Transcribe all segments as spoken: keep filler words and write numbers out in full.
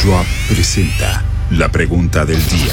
Drop presenta la pregunta del día.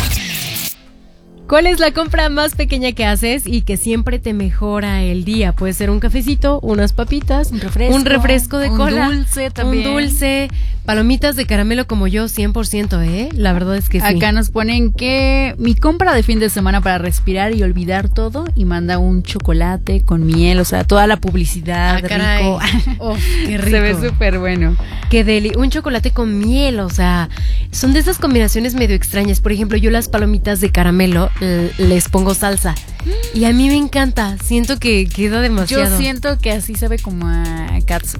¿Cuál es la compra más pequeña que haces y que siempre te mejora el día? Puede ser un cafecito, unas papitas, un refresco, un refresco de un cola, dulce también. un dulce, palomitas de caramelo como yo, cien por ciento, ¿eh? La verdad es que sí. Acá nos ponen que mi compra de fin de semana para respirar y olvidar todo, y manda un chocolate con miel, o sea, toda la publicidad, ah, caray. rico. Oh, qué rico. Se ve súper bueno. Qué deli, un chocolate con miel, o sea, son de esas combinaciones medio extrañas. Por ejemplo, yo las palomitas de caramelo l- les pongo salsa y a mí me encanta, siento que queda demasiado. Yo siento que así sabe como a catsup.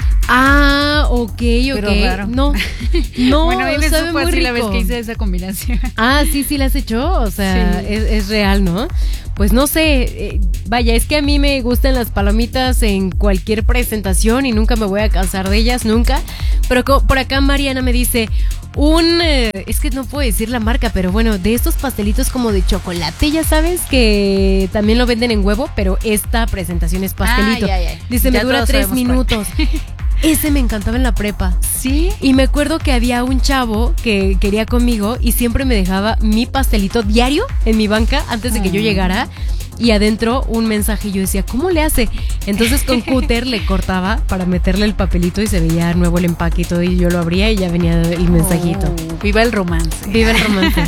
Ah, ok, ok. Pero raro. No, no, bueno, a mí me sabe supo muy así rico. la vez que hice esa combinación. Ah, sí, sí la has hecho, o sea, Sí. es, es real, ¿no? Pues no sé, eh, vaya, es que a mí me gustan las palomitas en cualquier presentación y nunca me voy a cansar de ellas, nunca. Pero co- por acá Mariana me dice, un, eh, es que no puedo decir la marca, pero bueno, de estos pastelitos como de chocolate, ya sabes, que también lo venden en huevo, pero esta presentación es pastelito. Ay, ay, ay. Dice, me Ya dura todos tres sabemos minutos. Ese me encantaba en la prepa. ¿Sí? Y me acuerdo que había un chavo que quería conmigo y siempre me dejaba mi pastelito diario en mi banca antes de que yo llegara. Y adentro un mensaje y yo decía, ¿cómo le hace? Entonces con cúter le cortaba para meterle el papelito y se veía nuevo el empaque y todo. Y yo lo abría y ya venía el mensajito. Oh, viva el romance. Viva el romance.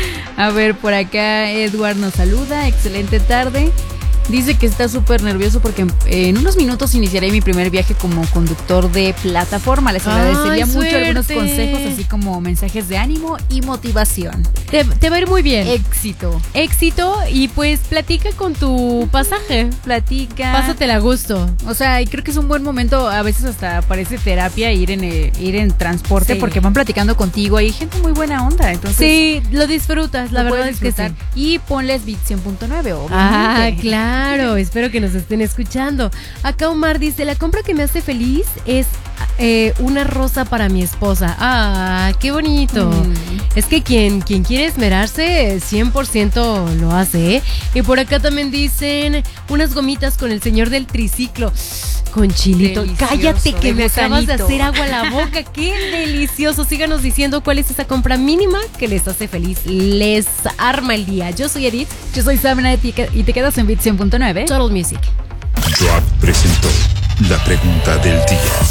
A ver, por acá Edward nos saluda. Excelente tarde. Dice que está súper nervioso porque en unos minutos iniciaré mi primer viaje como conductor de plataforma. Les agradecería Ay, mucho suerte. algunos consejos, así como mensajes de ánimo y motivación. Te, te va a ir muy bien. Éxito. Éxito y pues platica con tu pasaje. Platica. Pásatela a gusto. O sea, y creo que es un buen momento, a veces hasta parece terapia ir en el- ir en transporte, Sí. porque van platicando contigo. Hay gente muy buena onda, entonces Sí, lo disfrutas, la lo verdad puedes es que sí. disfrutar. Y ponles Beat cien punto nueve, obviamente. Ah, claro, espero que nos estén escuchando. Acá Omar dice, la compra que me hace feliz es eh, una rosa para mi esposa. Ah, qué bonito. Mm. Es que quien, quien quiere esmerarse, cien por ciento lo hace, ¿eh? Y por acá también dicen, unas gomitas con el señor del triciclo. Con chilito. Delicioso, Cállate que de me acabas de gusanito. hacer agua a la boca. Qué delicioso. Síganos diciendo cuál es esa compra mínima que les hace feliz. Les arma el día. Yo soy Edith. Yo soy Samna y te quedas en Beat cien punto nueve. Total Music. Drop presentó la pregunta del día.